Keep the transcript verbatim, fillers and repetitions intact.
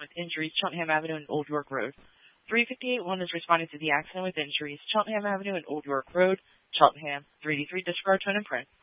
with injuries, Cheltenham Avenue and Old York Road. three fifty-eight one is responding to the accident with injuries, Cheltenham Avenue and Old York Road, Cheltenham. three eighty-three, disregard tone and print.